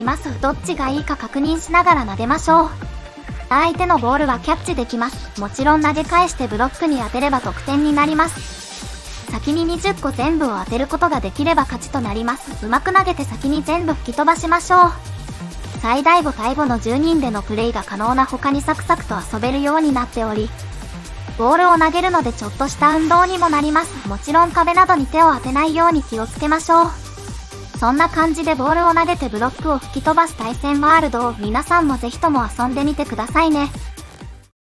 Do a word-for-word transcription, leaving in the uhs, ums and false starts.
ます。どっちがいいか確認しながら投げましょう。相手のボールはキャッチできます。もちろん投げ返してブロックに当てれば得点になります。先ににじゅっこ全部を当てることができれば勝ちとなります。うまく投げて先に全部吹き飛ばしましょう。最大ご対ごのじゅうにんでのプレイが可能な他にサクサクと遊べるようになっており、ボールを投げるのでちょっとした運動にもなります。もちろん壁などに手を当てないように気をつけましょう。そんな感じでボールを投げてブロックを吹き飛ばす対戦ワールドを皆さんもぜひとも遊んでみてくださいね。